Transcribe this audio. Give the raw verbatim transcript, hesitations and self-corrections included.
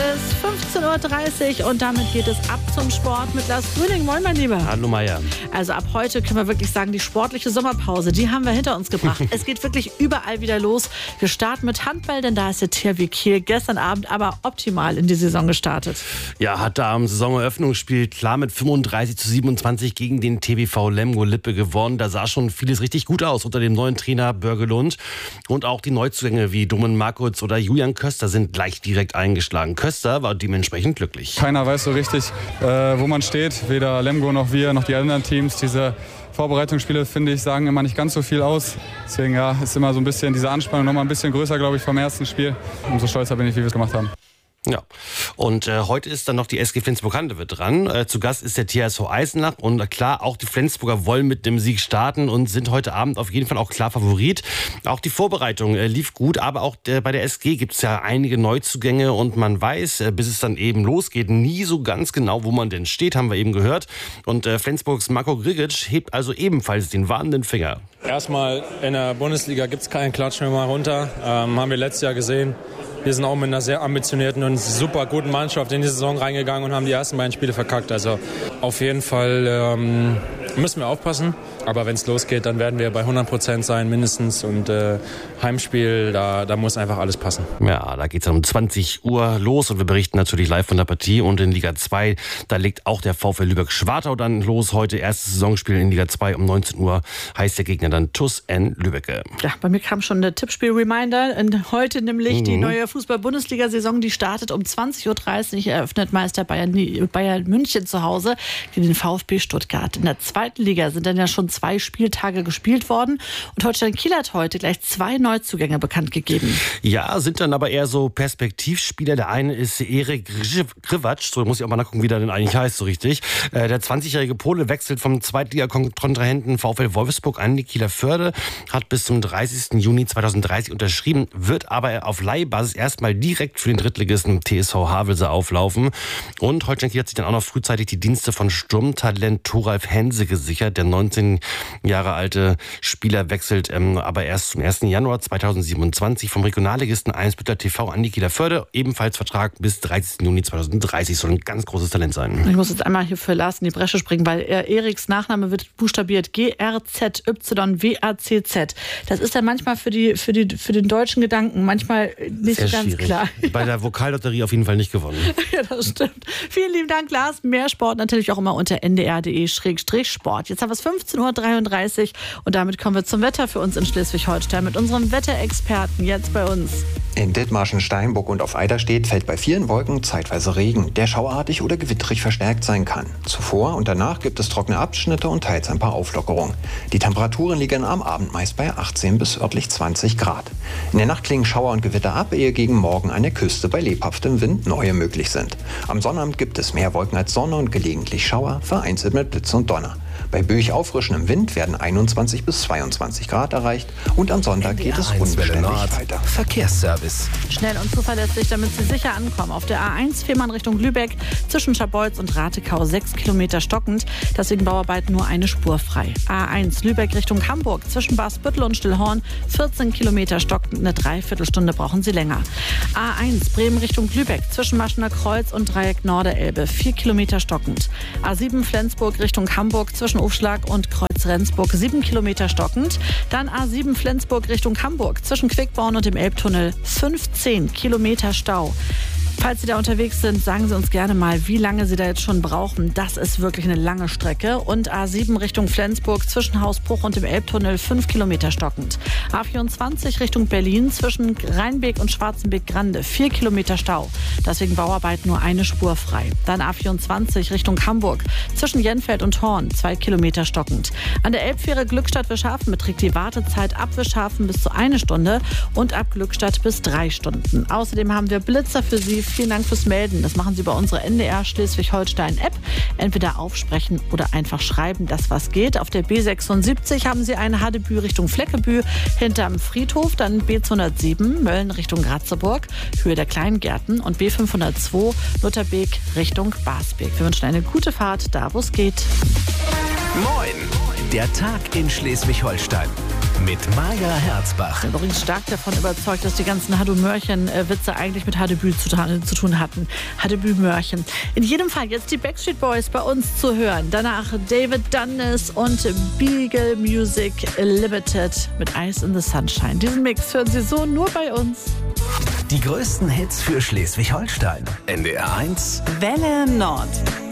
ist fünfzehn Uhr dreißig und damit geht es ab zum Sport mit Lars Grüning. Moin, mein Lieber. Hallo, Meier. Also ab heute können wir wirklich sagen, die sportliche Sommerpause, die haben wir hinter uns gebracht. Es geht wirklich überall wieder los. Wir starten mit Handball, denn da ist der T H W Kiel gestern Abend aber optimal in die Saison gestartet. Ja, hat da am Saisoneröffnungsspiel klar mit fünfunddreißig zu siebenundzwanzig gegen den T B V Lemgo-Lippe gewonnen. Da sah schon vieles richtig gut aus unter dem neuen Trainer Börgelund. Und auch die Neuzugänge wie Domen Markutz oder Julian Köster sind gleich direkt eingeschlagen. Köster war dementsprechend glücklich. Keiner weiß so richtig, äh, wo man steht. Weder Lemgo noch wir, noch die anderen Teams. Diese Vorbereitungsspiele, finde ich, sagen immer nicht ganz so viel aus. Deswegen ja, ist immer so ein bisschen diese Anspannung noch mal ein bisschen größer, glaube ich, vom ersten Spiel. Umso stolzer bin ich, wie wir es gemacht haben. Ja, und äh, heute ist dann noch die S G Flensburg-Handewitt dran. Äh, zu Gast ist der T S V Eisenach und äh, klar, auch die Flensburger wollen mit dem Sieg starten und sind heute Abend auf jeden Fall auch klar Favorit. Auch die Vorbereitung äh, lief gut, aber auch äh, bei der S G gibt es ja einige Neuzugänge und man weiß, äh, bis es dann eben losgeht, nie so ganz genau, wo man denn steht, haben wir eben gehört. Und äh, Flensburgs Marco Grigic hebt also ebenfalls den warnenden Finger. Erstmal in der Bundesliga gibt es keinen Klatsch mehr mal runter, ähm, haben wir letztes Jahr gesehen. Wir sind auch mit einer sehr ambitionierten und super guten Mannschaft in die Saison reingegangen und haben die ersten beiden Spiele verkackt. Also auf jeden Fall ähm, müssen wir aufpassen. Aber wenn es losgeht, dann werden wir bei hundert Prozent sein mindestens. Und äh, Heimspiel, da, da muss einfach alles passen. Ja, da geht es dann um zwanzig Uhr los und wir berichten natürlich live von der Partie. Und in Liga zwei, da legt auch der VfL Lübeck-Schwartau dann los. Heute erstes Saisonspiel in Liga zwei um neunzehn Uhr heißt der Gegner dann T U S N Lübbecke. Ja, bei mir kam schon der Tippspiel-Reminder. Heute nämlich mhm. die neue Fußball-Bundesliga-Saison, die startet um zwanzig Uhr dreißig, eröffnet Meister Bayern, Bayern München zu Hause gegen den VfB Stuttgart. In der zweiten Liga sind dann ja schon zwei Spieltage gespielt worden und Holstein Kiel hat heute gleich zwei Neuzugänge bekannt gegeben. Ja, sind dann aber eher so Perspektivspieler. Der eine ist Erik Grivacz, so muss ich auch mal nachgucken, wie der denn eigentlich heißt, so richtig. Der zwanzigjährige Pole wechselt vom Zweitliga-Kontrahenten VfL Wolfsburg an die Kieler Förde, hat bis zum dreißigsten Juni zweitausenddreißig unterschrieben, wird aber auf Leihbasis erstmal direkt für den Drittligisten T S V Havelse auflaufen. Und Holstein Kiel hat sich dann auch noch frühzeitig die Dienste von Sturmtalent Thoralf Hense gesichert. Der neunzehn Jahre alte Spieler wechselt ähm, aber erst zum ersten Januar zweitausendsiebenundzwanzig vom Regionalligisten Eimsbüttel T V an die Kieler Förde. Ebenfalls Vertrag bis dreißigsten Juni zweitausenddreißig. Soll ein ganz großes Talent sein. Ich muss jetzt einmal hier für Lars in die Bresche springen, weil er, Eriks Nachname wird buchstabiert G R Z Y W A C Z. Das ist ja manchmal für, die, für, die, für den deutschen Gedanken manchmal nicht Sehr so ganz schwierig. klar. Bei der Vokallotterie auf jeden Fall nicht gewonnen. Ja, das stimmt. Vielen lieben Dank, Lars. Mehr Sport natürlich auch immer unter n d r punkt d e Schrägstrich Sport. Jetzt haben wir es fünfzehn Uhr dreiunddreißig und damit kommen wir zum Wetter für uns in Schleswig-Holstein mit unserem Wetterexperten jetzt bei uns. In Dithmarschen, Steinburg und auf Eiderstedt fällt bei vielen Wolken zeitweise Regen, der schauerartig oder gewitterig verstärkt sein kann. Zuvor und danach gibt es trockene Abschnitte und teils ein paar Auflockerungen. Die Temperaturen liegen am Abend meist bei achtzehn bis örtlich zwanzig Grad. In der Nacht klingen Schauer und Gewitter ab, ehe gegen Morgen an der Küste bei lebhaftem Wind neue möglich sind. Am Sonnabend gibt es mehr Wolken als Sonne und gelegentlich Schauer, vereinzelt mit Blitz und Donner. Bei böig auffrischendem Wind werden einundzwanzig bis zweiundzwanzig Grad erreicht und am Sonntag geht es unbeständig weiter. Verkehrsservice. Schnell und zuverlässig, damit Sie sicher ankommen. Auf der A eins Fehmarn Richtung Lübeck zwischen Scharbeutz und Ratekau sechs Kilometer stockend. Deswegen Bauarbeiten nur eine Spur frei. A eins Lübeck Richtung Hamburg zwischen Basbüttel und Stillhorn vierzehn Kilometer stockend. Eine Dreiviertelstunde brauchen Sie länger. A eins Bremen Richtung Lübeck zwischen Maschener Kreuz und Dreieck Norderelbe vier Kilometer stockend. A sieben Flensburg Richtung Hamburg zwischen Aufschlag und Kreuz Rendsburg sieben Kilometer stockend. Dann A sieben Flensburg Richtung Hamburg zwischen Quickborn und dem Elbtunnel fünfzehn Kilometer Stau. Falls Sie da unterwegs sind, sagen Sie uns gerne mal, wie lange Sie da jetzt schon brauchen. Das ist wirklich eine lange Strecke. Und A sieben Richtung Flensburg zwischen Hausbruch und dem Elbtunnel fünf Kilometer stockend. A vierundzwanzig Richtung Berlin zwischen Rheinbeek und Schwarzenbeek-Grande vier Kilometer Stau. Deswegen Bauarbeit nur eine Spur frei. Dann A vierundzwanzig Richtung Hamburg zwischen Jenfeld und Horn zwei Kilometer stockend. An der Elbfähre Glückstadt-Wischhafen beträgt die Wartezeit ab Wischhafen bis zu eine Stunde und ab Glückstadt bis drei Stunden. Außerdem haben wir Blitzer für Sie. Vielen Dank fürs Melden. Das machen Sie über unsere N D R Schleswig-Holstein-App. Entweder aufsprechen oder einfach schreiben, das was geht. Auf der B sechsundsiebzig haben Sie eine Hadebü Richtung Fleckebü hinterm Friedhof, dann B zweihundertsieben Mölln Richtung Ratzeburg, Höhe der Kleingärten und B fünfhundertzwei Lutherbeek Richtung Basbeek. Wir wünschen eine gute Fahrt, da wo es geht. Moin! Der Tag in Schleswig-Holstein. mit Maja Herzbach. Ich bin übrigens stark davon überzeugt, dass die ganzen Hadou-Mörchen-Witze eigentlich mit Hadebü zu, zu tun hatten. Hadebü-Mörchen. In jedem Fall jetzt die Backstreet Boys bei uns zu hören. Danach David Dundas und Beagle Music Limited mit Ice in the Sunshine. Diesen Mix hören Sie so nur bei uns. Die größten Hits für Schleswig-Holstein. N D R eins Welle Nord.